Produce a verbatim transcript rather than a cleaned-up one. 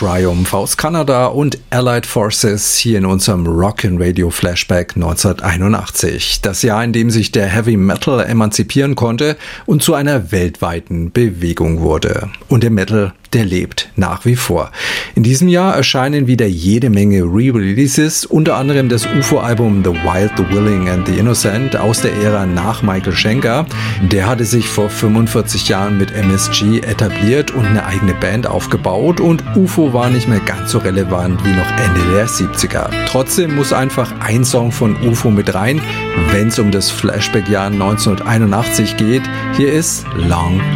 Triumph aus Kanada und Allied Forces hier in unserem Rockin' Radio Flashback neunzehnhunderteinundachtzig. Das Jahr, in dem sich der Heavy Metal emanzipieren konnte und zu einer weltweiten Bewegung wurde. Und der Metal, der lebt nach wie vor. In diesem Jahr erscheinen wieder jede Menge Re-Releases, unter anderem das U F O-Album The Wild, The Willing and The Innocent aus der Ära nach Michael Schenker. Der hatte sich vor fünfundvierzig Jahren mit M S G etabliert und eine eigene Band aufgebaut und U F O war nicht mehr ganz so relevant wie noch Ende der siebziger. Trotzdem muss einfach ein Song von U F O mit rein, wenn es um das Flashback-Jahr neunzehnhunderteinundachtzig geht. Hier ist Long